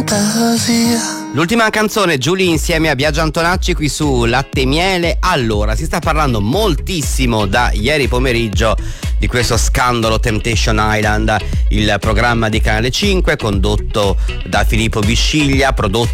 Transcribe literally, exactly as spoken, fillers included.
fantasia. L'ultima canzone, Giulia insieme a Biagio Antonacci qui su Latte e Miele. Allora, si sta parlando moltissimo da ieri pomeriggio di questo scandalo Temptation Island, il programma di Canale cinque condotto da Filippo Bisciglia, prodotto